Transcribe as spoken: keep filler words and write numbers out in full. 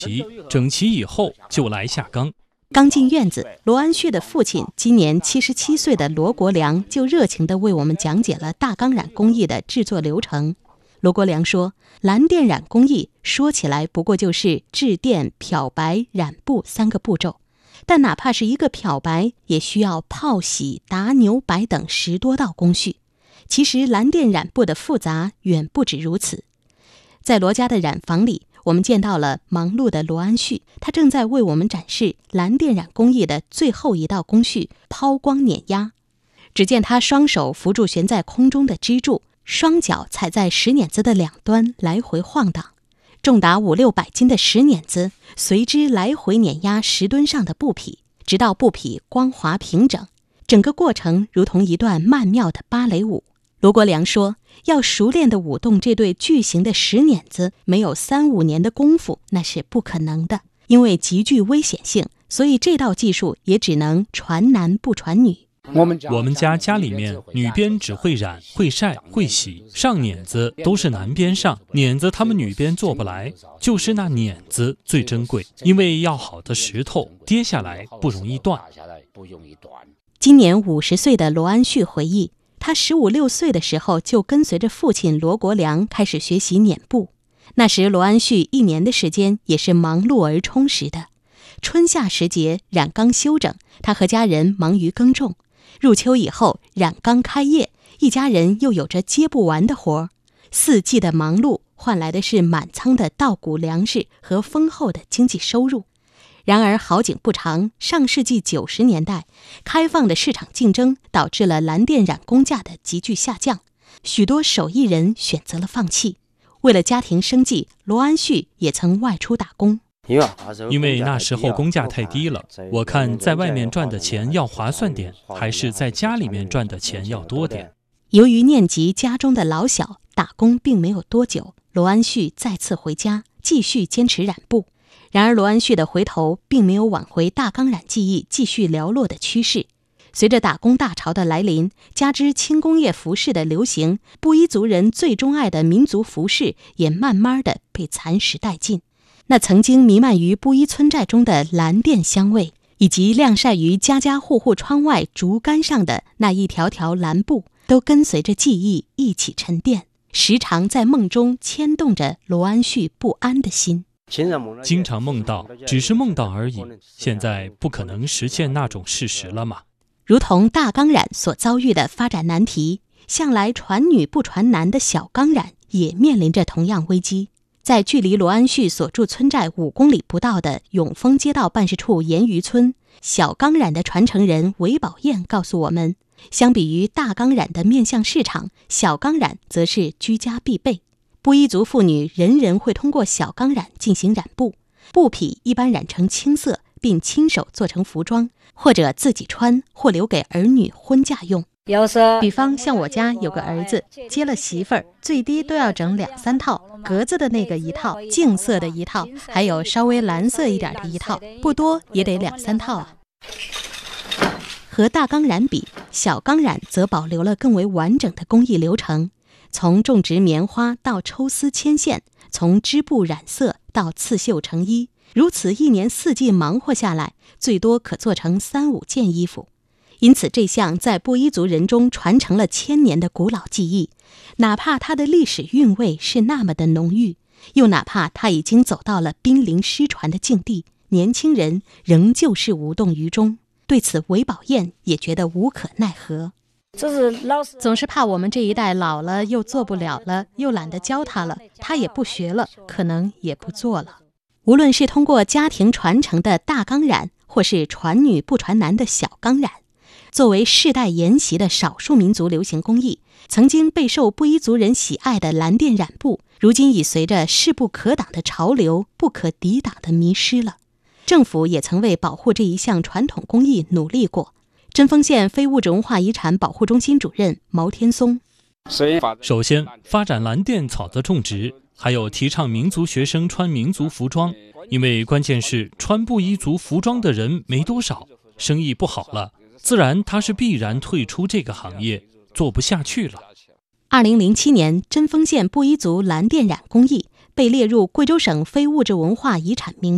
齐，整齐以后就来下缸。 刚进院子，罗安旭的父亲今年七十七岁的罗国良就热情地为我们讲解了大钢染工艺的制作流程。罗国良说，蓝靛染工艺说起来不过就是制靛、漂白、染布三个步骤，但哪怕是一个漂白，也需要泡洗、打扭摆等十多道工序。其实蓝靛染布的复杂远不止如此。在罗家的染房里，我们见到了忙碌的罗安旭，他正在为我们展示蓝靛染工艺的最后一道工序——抛光碾压。只见他双手扶住悬在空中的支柱，双脚踩在石碾子的两端来回晃荡，重达五六百斤的石碾子随之来回碾压石墩上的布匹，直到布匹光滑平整。整个过程如同一段曼妙的芭蕾舞。罗国良说，要熟练地舞动这对巨型的石碾子，没有三五年的功夫那是不可能的，因为极具危险性，所以这道技术也只能传男不传女。 我们我们家家里面女编只会染、会晒、会洗，上碾子都是男编上，碾子他们女编做不来，就是那碾子最珍贵，因为要好的石头跌下来不容易断。 今年五十岁的罗安旭回忆，他十五六岁的时候就跟随着父亲罗国良开始学习碾布。那时罗安旭一年的时间也是忙碌而充实的。春夏时节染缸休整，他和家人忙于耕种。入秋以后染缸开业，一家人又有着接不完的活儿。四季的忙碌换来的是满仓的稻谷粮食和丰厚的经济收入。然而好景不长，上世纪九十年代，开放的市场竞争导致了蓝靛染工价的急剧下降，许多手艺人选择了放弃。为了家庭生计，罗安旭也曾外出打工。 因为那时候工价太低了，我看在外面赚的钱要划算点，还是在家里面赚的钱要多点。 由于念及家中的老小，打工并没有多久，罗安旭再次回家，继续坚持染布。然而罗安旭的回头并没有挽回大钢染技艺继续寥落的趋势。随着打工大潮的来临，加之轻工业服饰的流行，布依族人最钟爱的民族服饰也慢慢的被蚕食殆尽。那曾经弥漫于布依村寨中的蓝靛香味，以及晾晒于家家户户窗外竹竿上的那一条条蓝布，都跟随着记忆一起沉淀，时常在梦中牵动着罗安旭不安的心。 经常梦到，只是梦到而已，现在不可能实现那种事实了嘛。 如同大钢染所遭遇的发展难题，向来传女不传男的小钢染也面临着同样危机。在距离罗安旭所住村寨五公里不到的永丰街道办事处盐鱼村，小钢染的传承人韦宝燕告诉我们，相比于大钢染的面向市场，小钢染则是居家必备。布依族妇女人人会通过小钢染进行染布，布匹一般染成青色，并亲手做成服装，或者自己穿，或留给儿女婚嫁用。比方像我家有个儿子接了媳妇儿，最低都要整两三套，格子的那个一套，净色的一套，还有稍微蓝色一点的一套，不多也得两三套啊。和大钢染比，小钢染则保留了更为完整的工艺流程，从种植棉花到抽丝牵线，从织布染色到刺绣成衣，如此一年四季忙活下来，最多可做成三五件衣服。因此这项在布依族人中传承了千年的古老技艺，哪怕它的历史韵味是那么的浓郁，又哪怕它已经走到了濒临失传的境地，年轻人仍旧是无动于衷。对此韦宝燕也觉得无可奈何。总是怕我们这一代老了又做不了了，又懒得教他了，他也不学了，可能也不做了。无论是通过家庭传承的大钢染，或是传女不传男的小钢染，作为世代沿袭的少数民族流行工艺，曾经备受布依族人喜爱的蓝靛染布，如今已随着势不可挡的潮流不可抵挡地迷失了。政府也曾为保护这一项传统工艺努力过。针锋县非物质文化遗产保护中心主任毛天松： 首先，发展蓝靛草的种植，还有提倡民族学生穿民族服装，因为关键是穿布依族服装的人没多少，生意不好了，自然他是必然退出这个行业，做不下去了。 二零零七年，针锋县布依族蓝靛染工艺被列入贵州省非物质文化遗产名录。